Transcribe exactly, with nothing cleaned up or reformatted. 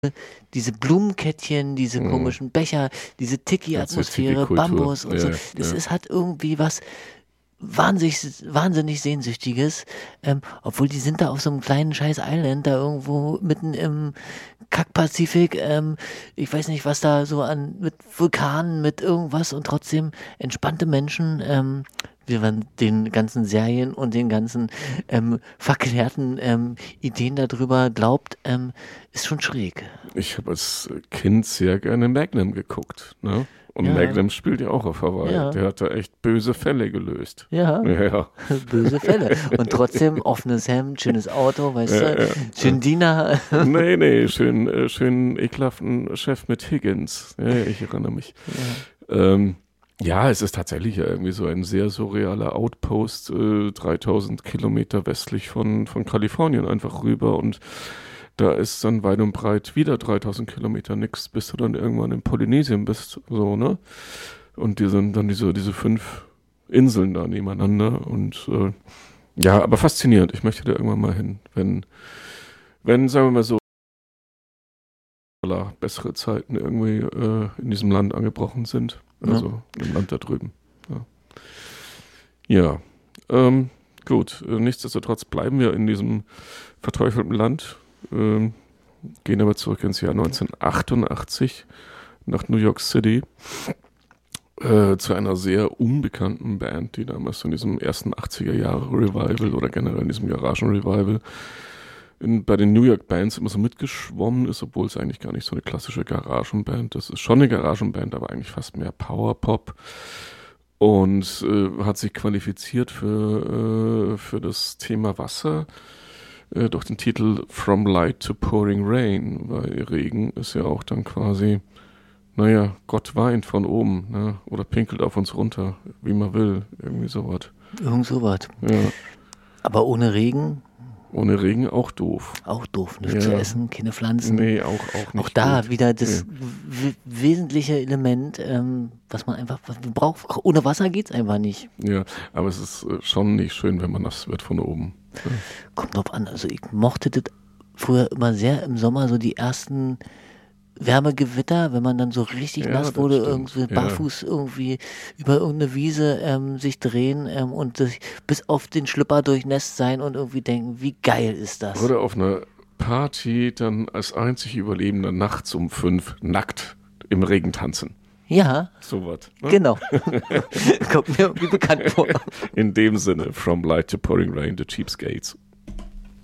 diese Blumenkettchen, diese Mhm. komischen Becher, diese Tiki-Atmosphäre, Tiki-Kultur. Bambus und Ja, so. ja, Das ja. ist, hat irgendwie was wahnsinnig, wahnsinnig Sehnsüchtiges, ähm, obwohl die sind da auf so einem kleinen scheiß Island, da irgendwo mitten im Kack-Pazifik, ähm, ich weiß nicht, was da so an, mit Vulkanen, mit irgendwas und trotzdem entspannte Menschen, ähm, wie man den ganzen Serien und den ganzen ähm, verklärten ähm, Ideen darüber glaubt, ähm, ist schon schräg. Ich habe als Kind sehr gerne Magnum geguckt, ne? Und Ja. Magnum spielt ja auch auf Hawaii. Ja. Der hat da echt böse Fälle gelöst. Ja, Ja, ja. böse Fälle. Und trotzdem offenes Hemd, schönes Auto, weißt Ja, du, ja. schön Diener. Nee, nee, schön, äh, schön ekelhaften Chef mit Higgins. Ja, ja, ich erinnere mich. Ja. Ähm, ja, es ist tatsächlich ja irgendwie so ein sehr surrealer Outpost, äh, dreitausend Kilometer westlich von, von Kalifornien einfach rüber, und da ist dann weit und breit wieder dreitausend Kilometer nix, bis du dann irgendwann in Polynesien bist, so, ne? Und die sind dann diese, diese fünf Inseln da nebeneinander und äh, ja, aber faszinierend. Ich möchte da irgendwann mal hin, wenn, wenn, sagen wir mal so, bessere Zeiten irgendwie äh, in diesem Land angebrochen sind. Also ja. Im Land da drüben. Ja, ja ähm, gut. Nichtsdestotrotz bleiben wir in diesem verteufelten Land. Ähm, gehen aber zurück ins Jahr neunzehnhundertachtundachtzig nach New York City äh, zu einer sehr unbekannten Band, die damals in diesem ersten achtziger Jahre Revival oder generell in diesem Garagen-Revival in, bei den New York Bands immer so mitgeschwommen ist, obwohl es eigentlich gar nicht so eine klassische Garagenband ist. Es ist schon eine Garagenband, aber eigentlich fast mehr Powerpop. Und äh, hat sich qualifiziert für, äh, für das Thema Wasser äh, durch den Titel From Light to Pouring Rain, weil Regen ist ja auch dann quasi, naja, Gott weint von oben, ne? Oder pinkelt auf uns runter, wie man will, irgendwie sowas. Irgend sowas. Ja. Aber ohne Regen? Ohne Regen auch doof. Auch doof, nichts Ja. zu essen, keine Pflanzen. Nee, auch, auch nicht. Auch da gut. wieder das Nee. w- wesentliche Element, ähm, was man einfach was man braucht. Ohne Wasser geht's einfach nicht. Ja, aber es ist äh, schon nicht schön, wenn man nass wird von oben. Ja. Kommt drauf an. Also ich mochte das früher immer sehr im Sommer, so die ersten Wärmegewitter, wenn man dann so richtig Ja, nass das wurde, stimmt. irgendwie Ja. barfuß irgendwie über irgendeine Wiese ähm, sich drehen ähm, und sich bis auf den Schlüpper durchnässt sein und irgendwie denken, wie geil ist das? Oder auf einer Party dann als einzig Überlebender nachts um fünf nackt im Regen tanzen. Ja, So was. Ne? genau. Kommt mir irgendwie bekannt vor. In dem Sinne, From Light to Pouring Rain, The Cheapskates.